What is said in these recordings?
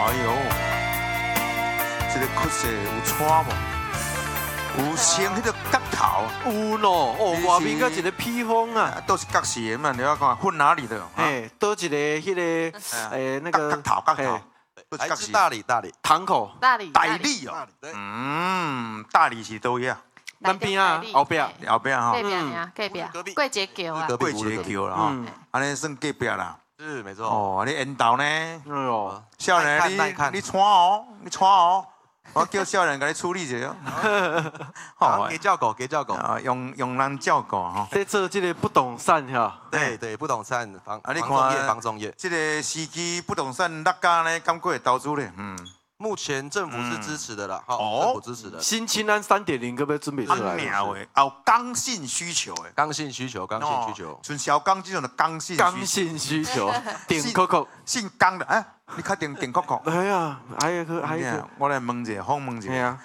哎呦，这个曲线有穿无？有穿迄个角头， 有咯，哦，外面个一个披风啊， 都是角线嘛，你要看混哪里的？ 哎，多一个迄个那个角头， 来自大理堂口， 大理哦，大理是都呀， 南边啊，后边哈， 隔壁桂节桥啊， 桂节桥了哈，安尼算隔壁啦。 是没错。 哦，你引导呢？ 哎呦， 少年你穿哦。我叫少年给你处理一下。 好，给叫狗啊，用人叫狗哈。 在做这个不动产哈。 对，不动产房仲业。 这个时期不动产大家呢，敢过会投资咧？ 目前政府是支持的啦，政府支持的。 新青安3.0可不可以准备出来？ 有刚性需求诶， 刚性需求， 像小刚这种的刚性需求，点 Coco， 姓刚的哎，你看点 Coco。 哎呀，还有个， 我来问一下，问一下。 哎呀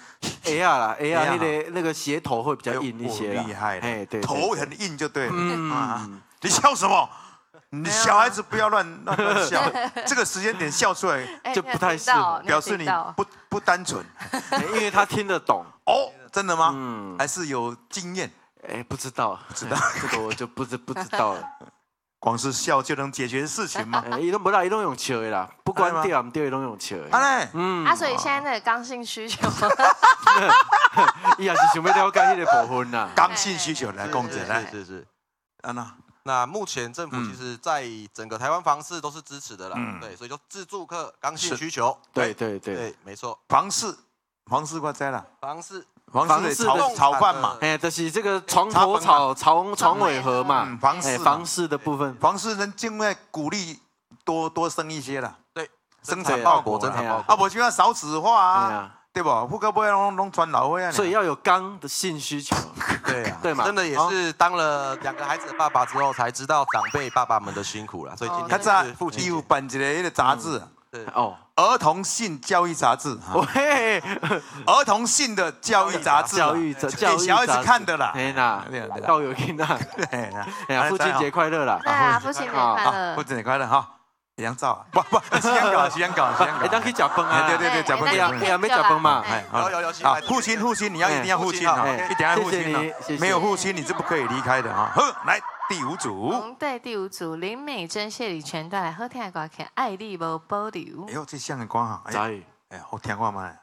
，A 啊，那个鞋头会比较硬一些， 厉害的， 哎，对， 头很硬就对了。你笑什么？你小孩子不要乱笑，这个时间点笑出来就不太适合， 表示你不单纯， 因为他听得懂。 哦，真的吗？还是有经验？ 哎，不知道，这个我就不知道了。 光是笑就能解决事情吗？ 伊都不啦，伊都用笑的啦，不管对唔对，伊都用笑的。 所以现在那个刚性需求， 伊也是想要了解迄个部分啦。 刚性需求来讲解来， 是。 那目前政府其实在整个台湾房市都是支持的啦，对，所以就自住客刚性需求， 对， 没错。 房市我知啦， 房市的炒饭嘛， 哎，就是这个床头草、床尾和嘛，房市的部分， 房市能尽量鼓励多生一些啦， 对， 生产报国啊，不就要少子化啊。对吧？不可不要弄传老话啊！ 所以要有刚的性需求，对嘛？ 真的也是当了2个孩子的爸爸之后，才知道长辈爸爸们的辛苦了。所以今天是父亲节， 有办一个那个杂志，儿童性教育杂志，儿童性的教育杂志，给小孩子看的啦。 哎啦，教育囡仔，哎呀，父亲节快乐啦！ 对啊，父亲节快乐， 父亲节快乐哈！一样照啊，不，是香港， 哎，当去吃饭啊， 对，吃饭， 哎呀，没吃饭嘛， 有， 啊，父亲，你一定要父亲啊，一定要父亲啊，没有父亲你是不可以离开的啊。好，来第5组， 对，第5组，林美珍、谢礼全带来好听的歌曲《爱你无保留》。 哎呦，这像的歌哈， 哎， 好听看嘛。